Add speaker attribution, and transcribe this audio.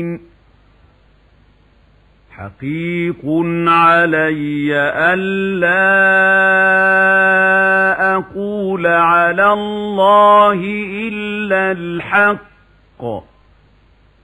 Speaker 1: حقيق علي ألا أقول على الله إلا الحق